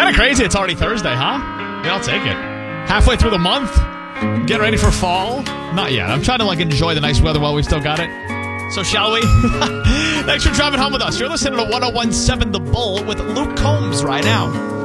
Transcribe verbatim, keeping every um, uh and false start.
Kind of crazy it's already Thursday, huh? Yeah, I'll take it. Halfway through the month, getting ready for fall. Not yet. I'm trying to like enjoy the nice weather while we still got it. So shall we? Thanks for driving home with us. You're listening to one oh one point seven The Bull with Luke Combs right now.